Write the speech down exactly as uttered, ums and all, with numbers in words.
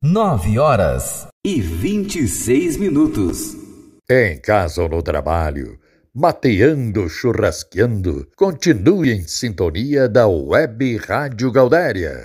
Nove horas e vinte e seis minutos. Em casa ou no trabalho, mateando, churrasqueando, continue em sintonia da Web Rádio Gaudéria.